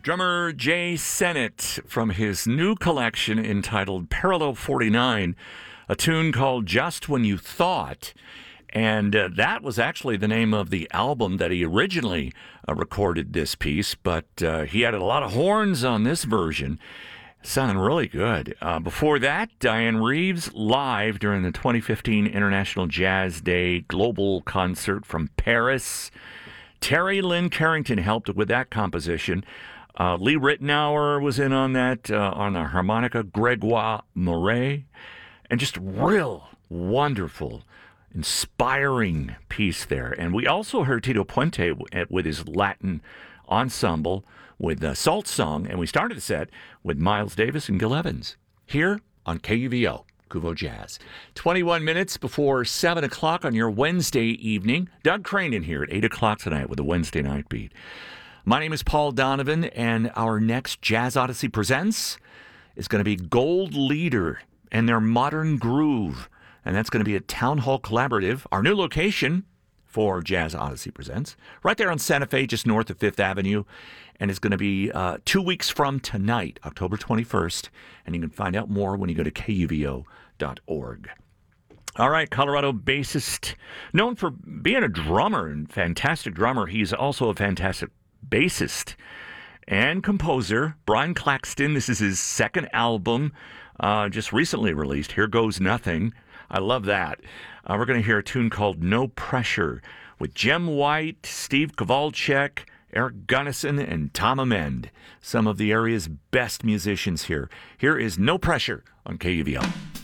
Drummer Jay Sennett from his new collection entitled Parallel 49, a tune called Just When You Thought. And that was actually the name of the album that he originally recorded this piece, but he added a lot of horns on this version. Sounding really good. Before that, Diane Reeves live during the 2015 International Jazz Day Global Concert from Paris. Terry Lynn Carrington helped with that composition. Lee Ritenour was in on that, on the harmonica, Gregoire Moret, and just real wonderful, inspiring piece there. And we also heard Tito Puente with his Latin ensemble with Salt Song, and we started the set with Miles Davis and Gil Evans here on KUVO, Kuvo Jazz. 21 minutes before 7 o'clock on your Wednesday evening. Doug Crane in here at 8 o'clock tonight with a Wednesday night beat. My name is Paul Donovan, and our next Jazz Odyssey Presents is going to be Gold Leader and their Modern Groove. And that's going to be at Town Hall Collaborative, our new location for Jazz Odyssey Presents, right there on Santa Fe, just north of 5th Avenue. And it's going to be 2 weeks from tonight, October 21st. And you can find out more when you go to kuvo.org. All right, Colorado bassist, known for being a drummer and fantastic drummer. He's also a fantastic bassist and composer, Brian Claxton. This is his second album, just recently released, Here Goes Nothing. I love that. We're going to hear a tune called No Pressure with Jem White, Steve Kovalchek, Eric Gunnison, and Tom Amend, some of the area's best musicians here. Here is No Pressure on KUVO.